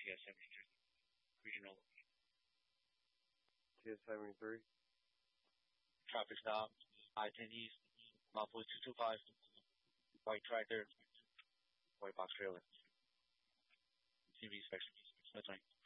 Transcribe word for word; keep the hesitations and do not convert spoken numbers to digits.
S seventy-three regional. T S seventy-three. Traffic stop, I ten East, Mouthful two two five, white tractor, white box trailer. C V inspection. That's right.